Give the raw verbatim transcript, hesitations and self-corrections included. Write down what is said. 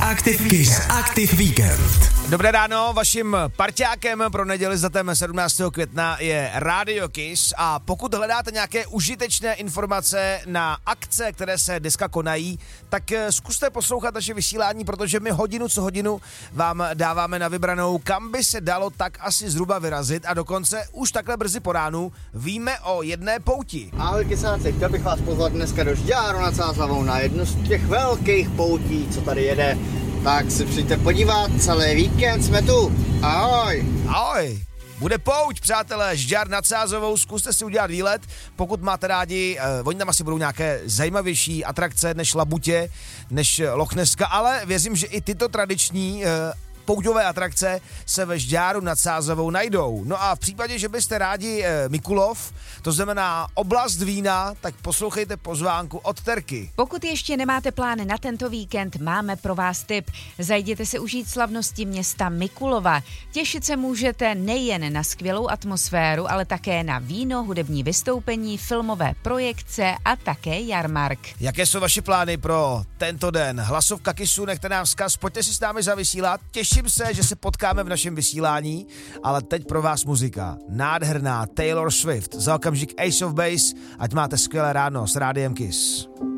Active Kiss Active Weekend. Dobré ráno, vaším parťákem pro neděli s datem sedmnáctého května je Radio Kiss a pokud hledáte nějaké užitečné informace na akce, které se dneska konají, tak zkuste poslouchat naše vysílání, protože my hodinu co hodinu vám dáváme na vybranou, kam by se dalo tak asi zhruba vyrazit a dokonce už takhle brzy po ránu víme o jedné pouti. Ahoj kysáci, chtěl bych vás pozvat dneska do Žďáru nad Sázavou na jednu z těch velkých poutí, co tady jede. Tak si přijďte podívat, celý víkend jsme tu. Ahoj. Ahoj. Bude pouť, přátelé, Žďár nad Sázovou, zkuste si udělat výlet, pokud máte rádi, eh, oni tam asi budou nějaké zajímavější atrakce než Labutě, než Loch Nesska, ale věřím, že i tyto tradiční eh, pouťové atrakce se ve Žďáru nad Sázovou najdou. No a v případě, že byste rádi e, Mikulov, to znamená oblast vína, tak poslouchejte pozvánku od Terky. Pokud ještě nemáte plány na tento víkend, máme pro vás tip. Zajděte se užít slavnosti města Mikulova. Těšit se můžete nejen na skvělou atmosféru, ale také na víno, hudební vystoupení, filmové projekce a také jarmark. Jaké jsou vaše plány pro tento den? Hlasovka Kissu, nechte nám vzkaz, pojďte si s námi zavysílat. Těším se, že se potkáme v našem vysílání, ale teď pro vás muzika. Nádherná Taylor Swift, za okamžik Ace of Base, ať máte skvělé ráno s Rádiem Kiss.